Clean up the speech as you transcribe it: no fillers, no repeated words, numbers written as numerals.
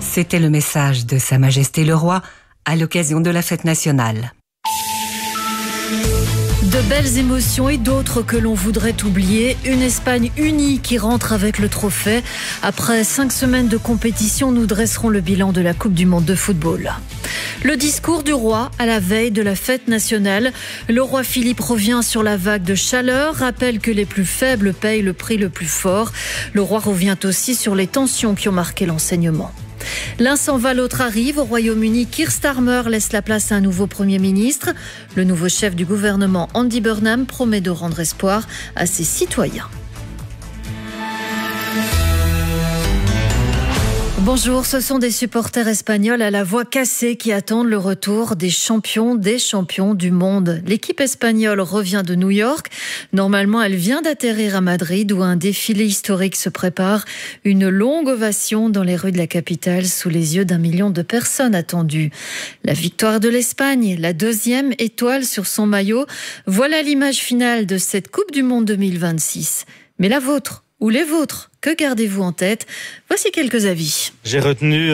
C'était le message de Sa Majesté le Roi à l'occasion de la fête nationale. De belles émotions et d'autres que l'on voudrait oublier. Une Espagne unie qui rentre avec le trophée. Après 5 semaines de compétition, nous dresserons le bilan de la Coupe du Monde de football. Le discours du roi à la veille de la fête nationale. Le roi Philippe revient sur la vague de chaleur, rappelle que les plus faibles payent le prix le plus fort. Le roi revient aussi sur les tensions qui ont marqué l'enseignement. L'un s'en va, l'autre arrive. Au Royaume-Uni, Keir Starmer laisse la place à un nouveau Premier ministre. Le nouveau chef du gouvernement, Andy Burnham, promet de rendre espoir à ses citoyens. Bonjour, ce sont des supporters espagnols à la voix cassée qui attendent le retour des champions du monde. L'équipe espagnole revient de New York. Normalement, elle vient d'atterrir à Madrid où un défilé historique se prépare. Une longue ovation dans les rues de la capitale sous les yeux d'1 million de personnes attendues. La victoire de l'Espagne, la 2e étoile sur son maillot. Voilà l'image finale de cette Coupe du Monde 2026. Mais la vôtre ou les vôtres, que gardez-vous en tête ? Voici quelques avis. J'ai retenu